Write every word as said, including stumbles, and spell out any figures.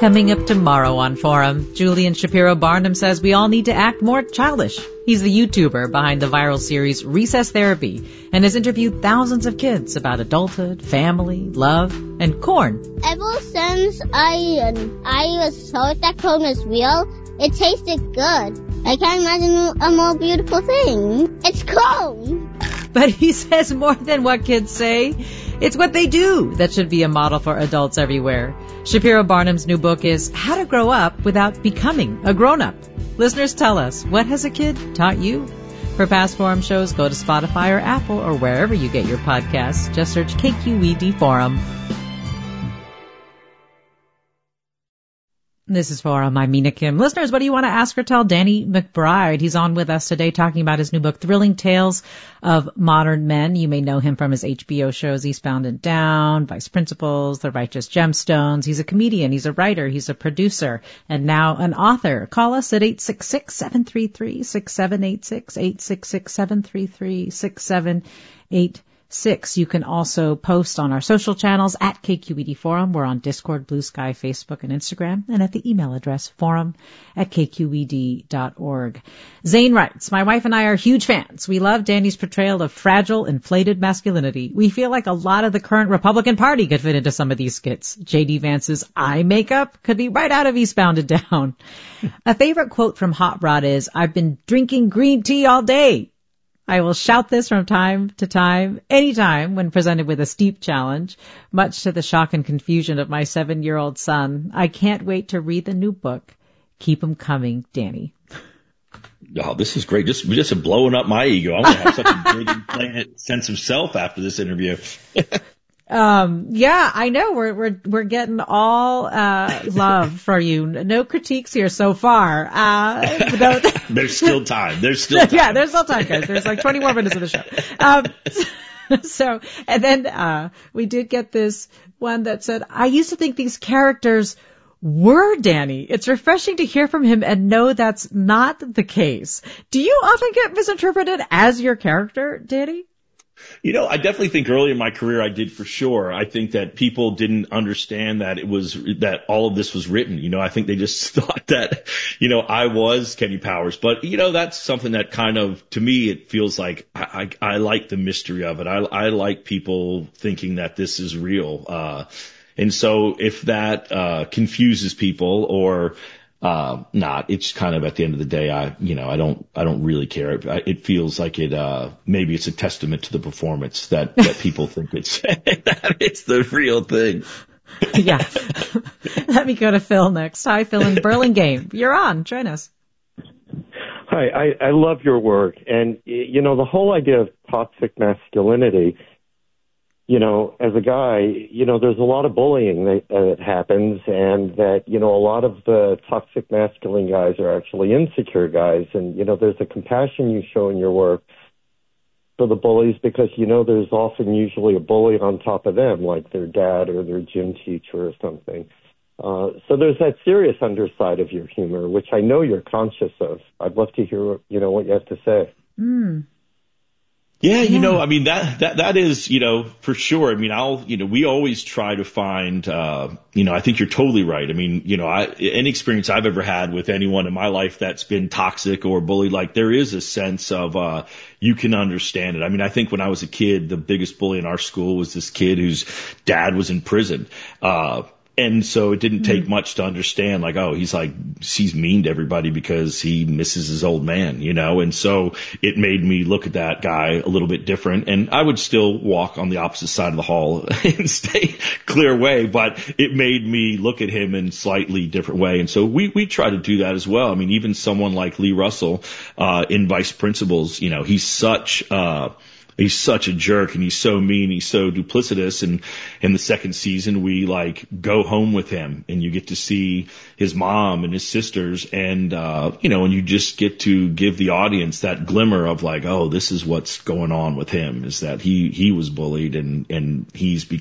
Coming up tomorrow on Forum, Julian Shapiro Barnum says we all need to act more childish. He's the YouTuber behind the viral series Recess Therapy and has interviewed thousands of kids about adulthood, family, love, and corn. Ever since I I was told that corn was real, it tasted good. I can't imagine a more beautiful thing. It's corn! But he says more than what kids say. It's what they do that should be a model for adults everywhere. Shapiro Barnum's new book is How to Grow Up Without Becoming a Grown-Up. Listeners, tell us, what has a kid taught you? For past Forum shows, go to Spotify or Apple or wherever you get your podcasts. Just search K Q E D Forum. This is Forum. I'm Mina Kim. Listeners, what do you want to ask or tell Danny McBride? He's on with us today talking about his new book, Thrilling Tales of Modern Men. You may know him from his H B O shows Eastbound and Down, Vice Principals, The Righteous Gemstones. He's a comedian. He's a writer. He's a producer and now an author. Call us at eight six six, seven three three, six seven eight six, eight six six, seven three three, six seven eight six. Six. You can also post on our social channels at K Q E D Forum. We're on Discord, Blue Sky, Facebook, and Instagram, and at the email address forum at k q e d dot org. Zane writes, my wife and I are huge fans. We love Danny's portrayal of fragile, inflated masculinity. We feel like a lot of the current Republican Party could fit into some of these skits. J D Vance's eye makeup could be right out of Eastbound and Down. A favorite quote from Hot Rod is, I've been drinking green tea all day. I will shout this from time to time, anytime when presented with a steep challenge, much to the shock and confusion of my seven-year-old son. I can't wait to read the new book. Keep 'em coming, Danny. Oh, this is great. Just, just blowing up my ego. I'm going to have such a big inflated sense of self after this interview. Um, yeah, I know we're, we're, we're getting all, uh, love for you. No critiques here so far. Uh, no, there's still time. There's still time. Yeah, there's still time, guys. There's like twenty more minutes of the show. Um, so, and then, uh, we did get this one that said, I used to think these characters were Danny. It's refreshing to hear from him and know that's not the case. Do you often get misinterpreted as your character, Danny? You know, I definitely think early in my career I did for sure. I think that people didn't understand that it was, that all of this was written. You know, I think they just thought that, you know, I was Kenny Powers. But, you know, that's something that kind of, to me, it feels like I, I, I like the mystery of it. I, I like people thinking that this is real. Uh, and so if that, uh, confuses people or, Uh, not, it's kind of at the end of the day, I, you know, I don't, I don't really care. It, it feels like it, uh, maybe it's a testament to the performance that, that people think it's, that it's the real thing. Yeah. Let me go to Phil next. Hi, Phil in Burlingame. You're on. Join us. Hi, I, I love your work. And, you know, the whole idea of toxic masculinity, you know, as a guy, you know, there's a lot of bullying that, uh, that happens and that, you know, a lot of the toxic masculine guys are actually insecure guys. And, you know, there's a compassion you show in your work for the bullies because, you know, there's often usually a bully on top of them, like their dad or their gym teacher or something. Uh, so there's that serious underside of your humor, which I know you're conscious of. I'd love to hear, you know, what you have to say. Mm. Yeah, you know, I mean, that, that, that is, you know, for sure. I mean, I'll, you know, we always try to find, uh, you know, I think you're totally right. I mean, you know, I, any experience I've ever had with anyone in my life that's been toxic or bullied, like there is a sense of, uh, you can understand it. I mean, I think when I was a kid, the biggest bully in our school was this kid whose dad was in prison. Uh, And so it didn't take much to understand, like, oh, he's like, he's mean to everybody because he misses his old man, you know? And so it made me look at that guy a little bit different. And I would still walk on the opposite side of the hall and stay clear away, but it made me look at him in a slightly different way. And so we, we try to do that as well. I mean, even someone like Lee Russell, uh, in Vice Principals, you know, he's such, uh, He's such a jerk and he's so mean. He's so duplicitous. And in the second season, we like go home with him and you get to see his mom and his sisters. And, uh, you know, and you just get to give the audience that glimmer of like, oh, this is what's going on with him is that he, he was bullied and, and he's become